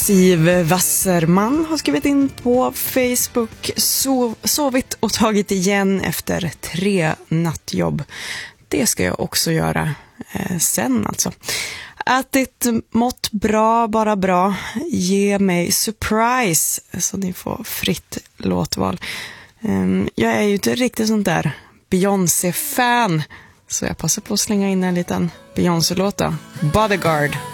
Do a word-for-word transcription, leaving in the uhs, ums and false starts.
Siv Wasserman har skrivit in på Facebook: Sov, sovit och tagit igen efter tre nattjobb. Det ska jag också göra eh, sen alltså. Ätit, mått bra, bara bra. Ge mig surprise, så ni får fritt låtval. Um, jag är ju inte riktigt sånt där Beyoncé-fan, så jag passar på att slänga in en liten Beyoncé-låta. Bodyguard.